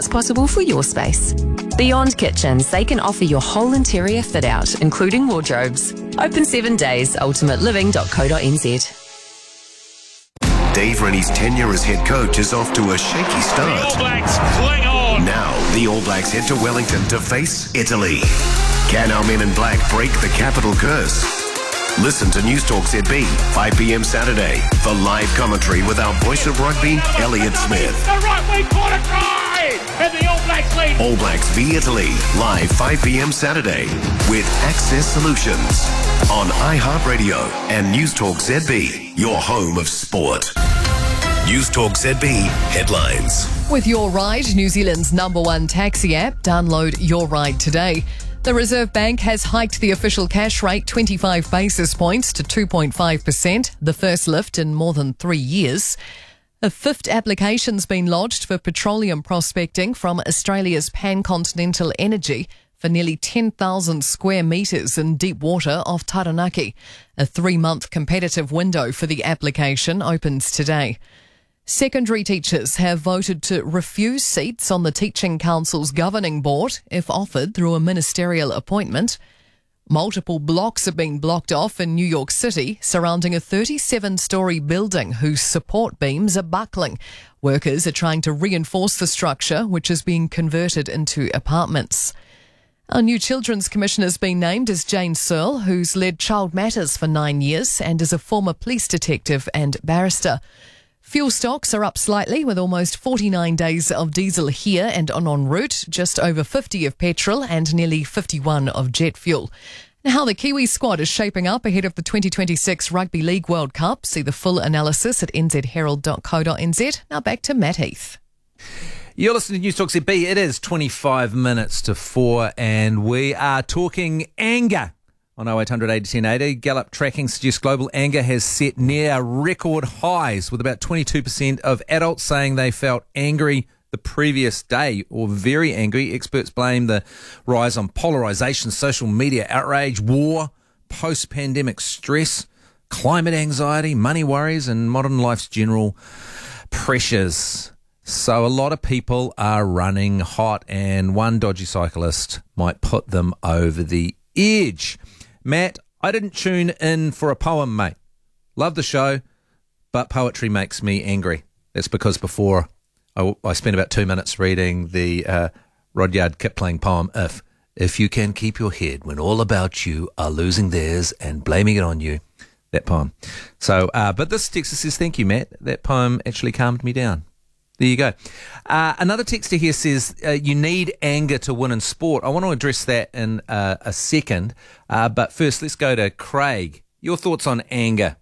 what's possible for your space. Beyond Kitchens, they can offer your whole interior fit out, including wardrobes. Open 7 days, ultimateliving.co.nz. Dave Rennie's tenure as head coach is off to a shaky start. The All Blacks cling on. Now, the All Blacks head to Wellington to face Italy. Can our men in black break the capital curse? Listen to News Talk ZB, 5 p.m. Saturday, for live commentary with our voice of rugby, Elliot Smith. The right wing corner try! And the All Blacks lead. All Blacks v Italy, live 5 p.m. Saturday, with Access Solutions on iHeartRadio and News Talk ZB, your home of sport. News Talk ZB headlines. With Your Ride, New Zealand's #1 taxi app, download Your Ride today. The Reserve Bank has hiked the official cash rate 25 basis points to 2.5%, the first lift in more than 3 years. A fifth application's been lodged for petroleum prospecting from Australia's Pan-Continental Energy for nearly 10,000 square metres in deep water off Taranaki. A 3-month competitive window for the application opens today. Secondary teachers have voted to refuse seats on the Teaching Council's governing board if offered through a ministerial appointment. Multiple blocks have been blocked off in New York City surrounding a 37-storey building whose support beams are buckling. Workers are trying to reinforce the structure, which is being converted into apartments. Our new Children's Commissioner has been named as Jane Searle, who's led Child Matters for 9 years and is a former police detective and barrister. Fuel stocks are up slightly with almost 49 days of diesel here and en route, just over 50 of petrol and nearly 51 of jet fuel. Now, how the Kiwi squad is shaping up ahead of the 2026 Rugby League World Cup. See the full analysis at nzherald.co.nz. Now back to Matt Heath. You're listening to News Talk ZB. It is 25 minutes to 4 and we are talking anger. On 0800 80 1080, Gallup tracking suggests global anger has set near record highs, with about 22% of adults saying they felt angry the previous day or very angry. Experts blame the rise on polarisation, social media outrage, war, post-pandemic stress, climate anxiety, money worries and modern life's general pressures. So a lot of people are running hot and one dodgy cyclist might put them over the edge. Matt, I didn't tune in for a poem, mate. Love the show, but poetry makes me angry. That's because before I spent about 2 minutes reading the Rudyard Kipling poem, If You Can Keep Your Head When All About You Are Losing Theirs and Blaming It on You, that poem. So, but this texter says, thank you, Matt. That poem actually calmed me down. There you go. Another texter here says, you need anger to win in sport. I want to address that in a second. But first, let's go to Craig. Your thoughts on anger?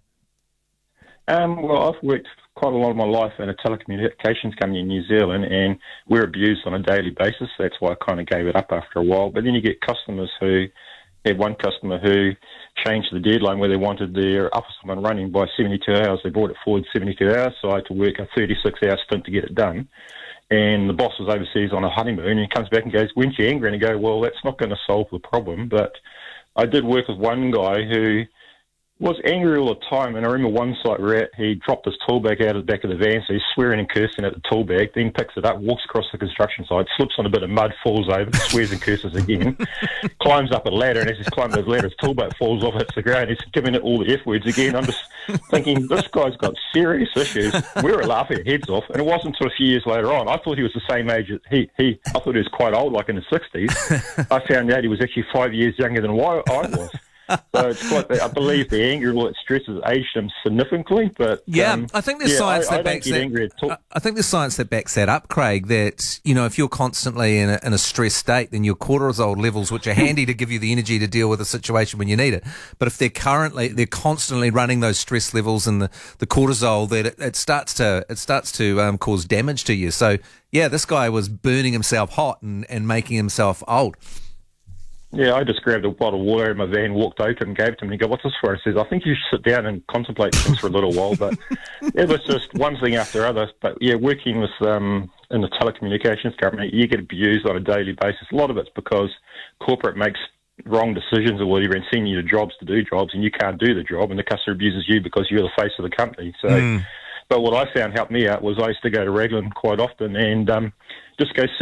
Well, I've worked quite a lot of my life in a telecommunications company in New Zealand, and we're abused on a daily basis. That's why I kind of gave it up after a while. But then you get customers who had one customer who changed the deadline where they wanted their office up and running by 72 hours. They brought it forward 72 hours, so I had to work a 36-hour stint to get it done. And the boss was overseas on a honeymoon, and he comes back and goes, weren't you angry? And I go, well, that's not going to solve the problem. But I did work with one guy who was angry all the time, and I remember one site we're at, he dropped his tool bag out of the back of the van, so he's swearing and cursing at the tool bag, then picks it up, walks across the construction site, slips on a bit of mud, falls over, swears and curses again, climbs up a ladder, and as he's climbing his ladder, his tool bag falls off, hits the ground, he's giving it all the F words again. I'm just thinking, this guy's got serious issues. We were laughing our heads off, and it wasn't until a few years later on, I thought he was the same age as I thought he was quite old, like in his 60s. I found out he was actually 5 years younger than I was. So it's quite. I believe the anger and all that stress has aged him significantly. But I think there's science that backs that. I think there's science that backs that up, Craig. That if you're constantly in a stressed state, then your cortisol levels, which are handy to give you the energy to deal with a situation when you need it, but if they're constantly running those stress levels and the cortisol, that it starts to cause damage to you. So yeah, this guy was burning himself hot and making himself old. Yeah, I just grabbed a bottle of water in my van, walked out and gave it to him, and he goes, what's this for? He says, I think you should sit down and contemplate things for a little while. But it was just one thing after other. But yeah, working with in the telecommunications company, you get abused on a daily basis. A lot of it's because corporate makes wrong decisions or whatever and send you to jobs to do jobs, and you can't do the job, and the customer abuses you because you're the face of the company. So, But what I found helped me out was I used to go to Raglan quite often and just go